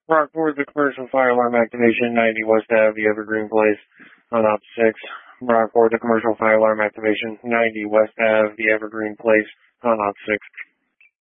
Rockport, the commercial fire alarm activation, 90 West Ave, the Evergreen Place, on op 6. Rockport, the commercial fire alarm activation, 90 West Ave, the Evergreen Place, on op 6.